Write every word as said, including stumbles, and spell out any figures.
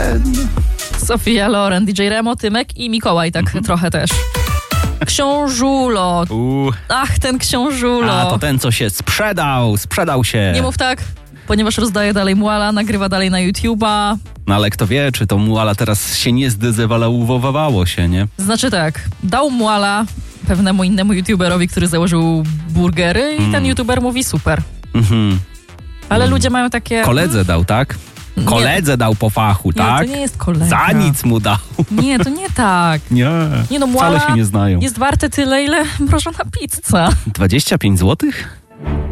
Sofia Loren, D J Remo, Tymek i Mikołaj tak mhm. trochę też. Książulo. U. Ach, ten książulo. A, to ten, co się sprzedał, sprzedał się. Nie mów tak, ponieważ rozdaje dalej muala, nagrywa dalej na YouTube'a. No ale kto wie, czy to muala teraz się nie zdezewaluowało się, nie? Znaczy tak, dał muala pewnemu innemu YouTuberowi, który założył burgery i mm. ten YouTuber mówi super. Mm-hmm. Ale mm. ludzie mają takie... Koledze dał, tak? Koledze nie. dał po fachu, tak? Nie, to nie jest kolega. Za nic mu dał. Nie, to nie tak. Nie, nie no, muala wcale się nie znają. Jest warte tyle, ile mrożona pizza. dwadzieścia pięć złotych?